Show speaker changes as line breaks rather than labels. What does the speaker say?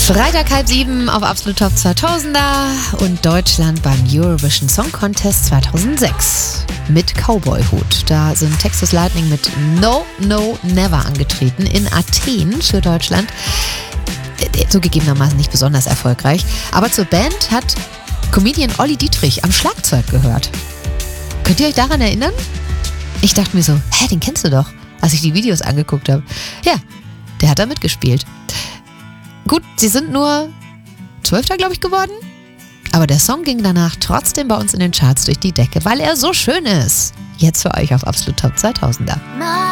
Freitag 6:30 auf Absolut Top 2000er und Deutschland beim Eurovision Song Contest 2006 mit Cowboy-Hut. Da sind Texas Lightning mit No, No, Never angetreten in Athen für Deutschland. Zugegebenermaßen nicht besonders erfolgreich, aber zur Band hat Comedian Olli Dietrich am Schlagzeug gehört. Könnt ihr euch daran erinnern? Ich dachte mir so, den kennst du doch, als ich die Videos angeguckt habe. Ja, der hat da mitgespielt. Gut, sie sind nur 12. glaube ich, geworden. Aber der Song ging danach trotzdem bei uns in den Charts durch die Decke, weil er so schön ist. Jetzt für euch auf Absolut Top 2000er.